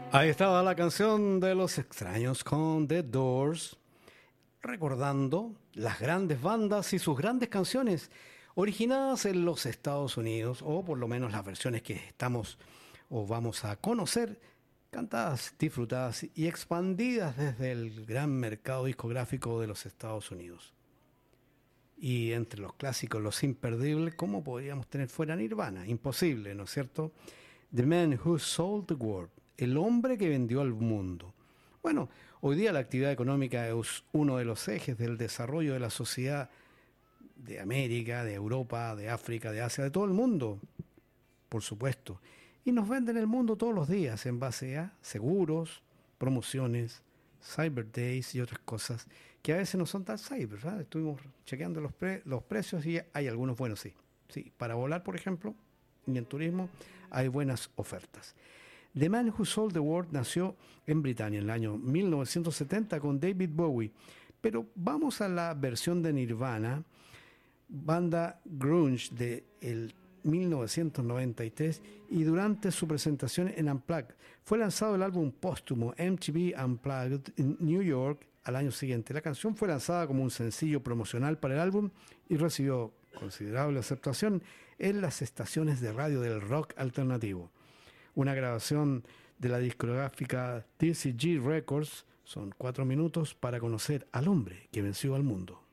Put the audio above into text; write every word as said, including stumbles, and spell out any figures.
Ahí estaba la canción de Los Extraños con The Doors, recordando las grandes bandas y sus grandes canciones originadas en los Estados Unidos, o por lo menos las versiones que estamos o vamos a conocer, cantadas, disfrutadas y expandidas desde el gran mercado discográfico de los Estados Unidos. Y entre los clásicos, los imperdibles, ¿cómo podríamos tener fuera Nirvana? Imposible, ¿no es cierto? The Man Who Sold the World, el hombre que vendió al mundo. Bueno, hoy día la actividad económica es uno de los ejes del desarrollo de la sociedad de América, de Europa, de África, de Asia, de todo el mundo, por supuesto. Y nos venden el mundo todos los días en base a seguros, promociones, Cyber Days y otras cosas que a veces no son tan cyber, ¿verdad? Estuvimos chequeando los, pre los precios y hay algunos buenos, sí. Sí, para volar, por ejemplo, y en turismo hay buenas ofertas. The Man Who Sold the World nació en Britania en el año mil novecientos setenta con David Bowie, pero vamos a la versión de Nirvana, banda grunge de el mil novecientos noventa y tres, y durante su presentación en Unplugged fue lanzado el álbum póstumo M T V Unplugged en New York al año siguiente. La canción fue lanzada como un sencillo promocional para el álbum y recibió considerable aceptación en las estaciones de radio del rock alternativo. Una grabación de la discográfica T C G Records, son cuatro minutos para conocer al hombre que venció al mundo.